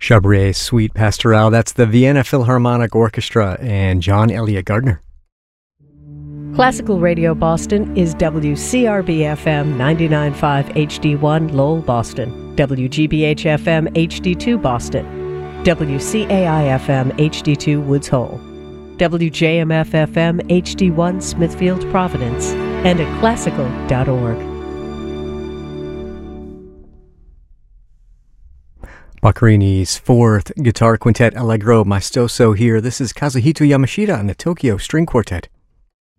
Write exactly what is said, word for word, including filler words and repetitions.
Chabrier Suite Pastorale. That's the Vienna Philharmonic Orchestra and John Elliott Gardner. Classical Radio Boston is W C R B F M ninety-nine point five H D one Lowell, Boston, W G B H F M H D two Boston, W C A I F M H D two Woods Hole, W J M F F M H D one Smithfield, Providence, and at classical dot org. Boccherini's fourth guitar quintet Allegro Maestoso here. This is Kazuhito Yamashita and the Tokyo String Quartet.